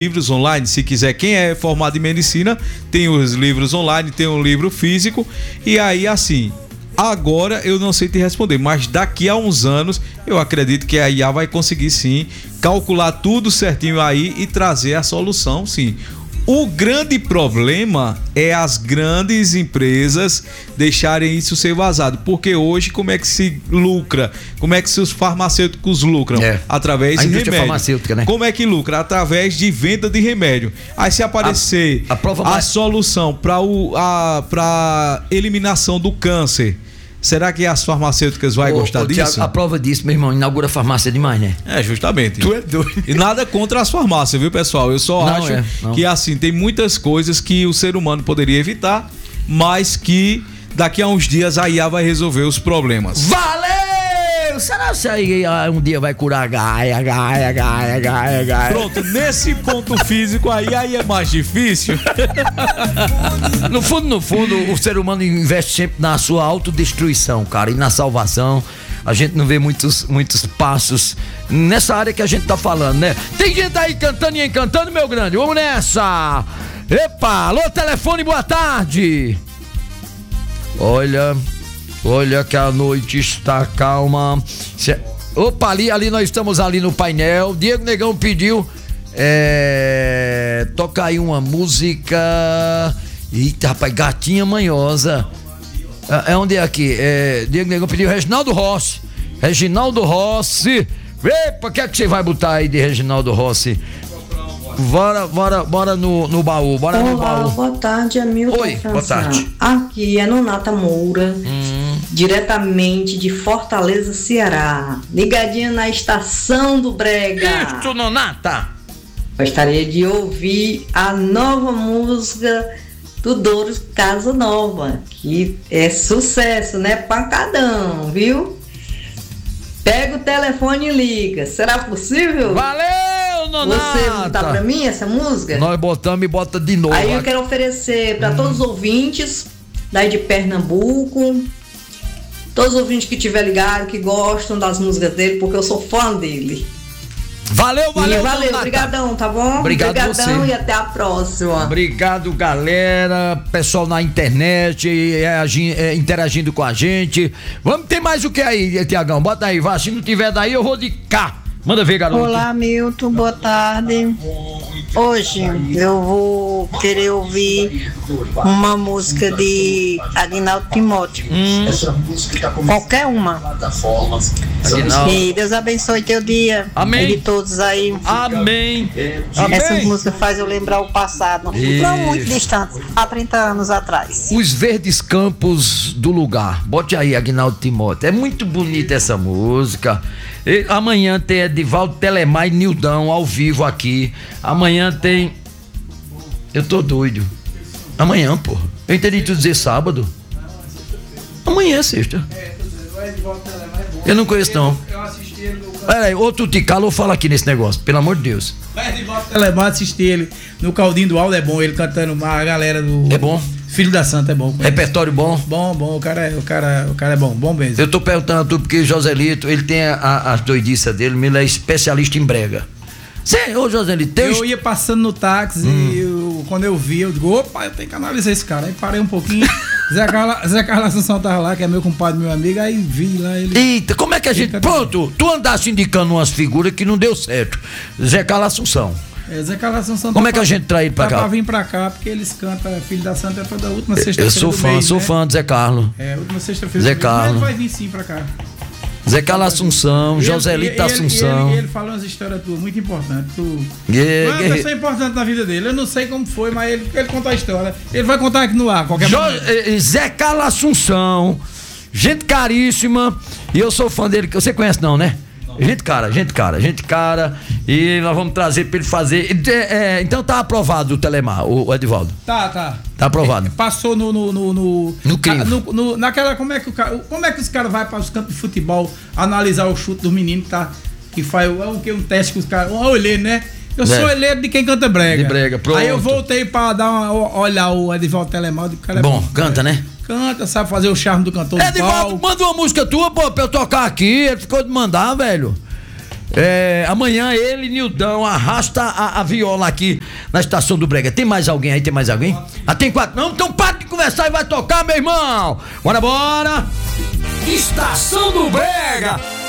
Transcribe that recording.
livros online, se quiser, quem é formado em medicina, tem os livros online, tem um livro físico, e aí assim, agora eu não sei te responder, mas daqui a uns anos, eu acredito que a IA vai conseguir sim, calcular tudo certinho aí e trazer a solução, sim. O grande problema é as grandes empresas deixarem isso ser vazado, porque hoje como é que se lucra? Como é que os farmacêuticos lucram? Através de remédio. Farmacêutica, né? Como é que lucra? Através de venda de remédio. Aí se aparecer a solução para eliminação do câncer, será que as farmacêuticas vão gostar disso? Thiago, a prova disso, meu irmão, inaugura farmácia demais, né? É, justamente. Tu é doido. E nada contra as farmácias, viu, pessoal? Eu só acho que, assim, tem muitas coisas que o ser humano poderia evitar, mas que daqui a uns dias a IA vai resolver os problemas. Valeu! Será que aí um dia vai curar Gaia? Pronto, nesse ponto físico aí é mais difícil. No fundo, o ser humano investe sempre na sua autodestruição, cara, e na salvação. A gente não vê muitos passos nessa área que a gente tá falando, né? Tem gente aí cantando e encantando, meu grande. Vamos nessa! Epa, alô, telefone, boa tarde. Olha que a noite está calma. Opa, ali nós estamos ali no painel. Diego Negão pediu toca aí uma música. Eita, rapaz, Gatinha Manhosa. Onde é aqui? Diego Negão pediu Reginaldo Rossi. Epa, o que é que você vai botar aí de Reginaldo Rossi? Bora no baú. Olá, boa tarde, Hamilton. Oi, boa tarde. Aqui é Nonata Moura, diretamente de Fortaleza, Ceará. Ligadinha na estação do Brega. Isso, Nonata! Gostaria de ouvir a nova música do Douro Casa Nova, que é sucesso, né? Pancadão, viu? Pega o telefone e liga. Será possível? Valeu, Nonata! Você botar pra mim essa música? Nós botamos e bota de novo. Aí eu quero oferecer pra todos os ouvintes daí de Pernambuco, todos os ouvintes que tiver ligado, que gostam das músicas dele, porque eu sou fã dele. Valeu, obrigadão, tá bom? Obrigadão você. E até a próxima. Obrigado, galera, pessoal na internet, interagindo com a gente. Vamos ter mais o que aí, Tiagão? Bota aí, vá, se não tiver daí eu vou de cá. Manda ver, garoto. Olá, Milton, boa tarde. Hoje eu vou querer ouvir uma música de Aguinaldo Timóteo. Qualquer uma. E Deus abençoe teu dia. Amém. E de todos aí. Amém. Essa música faz eu lembrar o passado. Não muito distante, há 30 anos atrás. Os verdes campos do lugar. Bote aí, Aguinaldo Timóteo. É muito bonita essa música. Amanhã tem Edivaldo Telemar e Nildão ao vivo aqui. Amanhã tem... Eu tô doido. Amanhã, porra. Eu entendi tu dizer sábado. Amanhã é sexta. Eu não conheço, não. Eu assisti ele no... Peraí, ou tu te cala ou fala aqui nesse negócio, pelo amor de Deus. Edivaldo Telemar, assisti ele no Caldinho do Aldo, é bom, ele cantando a galera do... É bom? Filho da Santa é bom. Repertório bom? Bom, o cara é bom mesmo. Eu tô perguntando a tu porque Joselito, ele tem as doidiças dele, ele é especialista em brega. Sim, ô Joselito, eu ia passando no táxi e quando eu vi, eu digo, opa, eu tenho que analisar esse cara. Aí parei um pouquinho, Zé Carlos Assunção tava lá, que é meu compadre, meu amigo, aí vi lá ele... Eita, como é que a gente... Pronto, tu andaste indicando umas figuras que não deu certo. Zé Carlos Assunção. Zé Carlos Assunção. Como é que a gente traz ele pra cá? Pra vir pra cá, porque eles cantam Filho da Santa toda última sexta-feira. Eu sou fã, sou fã de Zé Carlos. Última sexta-feira. Zé Carlos. Mas ele vai vir sim pra cá. Zé Carlos Assunção, Joselito Assunção. Ele falou umas histórias tuas muito importantes. É uma pessoa importante na vida dele. Eu não sei como foi, mas ele conta a história. Ele vai contar aqui no ar, qualquer momento. Zé Carlos Assunção, gente caríssima. E eu sou fã dele, que você conhece não, né? Gente cara. E nós vamos trazer pra ele fazer. Então tá aprovado o Telemar, o Edivaldo. Tá. Tá aprovado. Passou no crivo. naquela, como é que os caras vão para os campos de futebol analisar o chute dos meninos que faz um teste com os caras. Um olheiro, né? Eu sou olheiro de quem canta brega. De brega, pronto. Aí eu voltei pra olhar o Edivaldo Telemar. O cara bom, canta, né? Canta, sabe fazer o charme do cantor. Edivaldo, manda uma música tua, pô, pra eu tocar aqui. Ele ficou de mandar, velho. Amanhã ele, Nildão, arrasta a viola aqui na Estação do Brega. Tem mais alguém aí? Tem mais alguém? Tem 4? Não, então para de conversar e vai tocar, meu irmão. Bora. Estação do Brega.